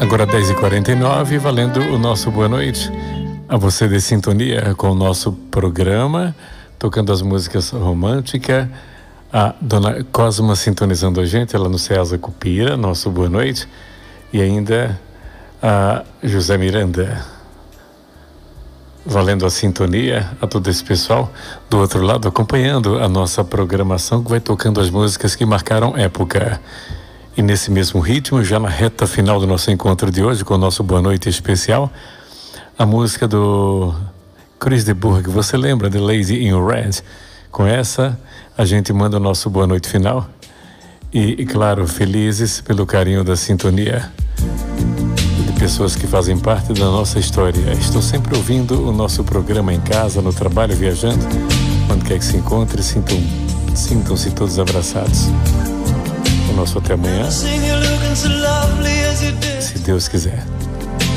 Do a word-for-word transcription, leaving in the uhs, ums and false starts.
Agora dez e quarenta e nove, valendo o nosso boa noite a você de sintonia com o nosso programa, tocando as músicas românticas. A dona Cosma sintonizando a gente, ela no Ceasa Cupira, nosso boa noite. E ainda a José Miranda, valendo a sintonia a todo esse pessoal do outro lado, acompanhando a nossa programação, que vai tocando as músicas que marcaram época. E nesse mesmo ritmo, já na reta final do nosso encontro de hoje, com o nosso boa noite especial, a música do Chris de Burgh, você lembra de Lady in Red? Com essa, a gente manda o nosso boa noite final. E, e claro, felizes pelo carinho da sintonia de pessoas que fazem parte da nossa história. Estou sempre ouvindo o nosso programa em casa, no trabalho, viajando. Onde quer que se encontre, sintam, sintam-se todos abraçados. O nosso até amanhã, se Deus quiser.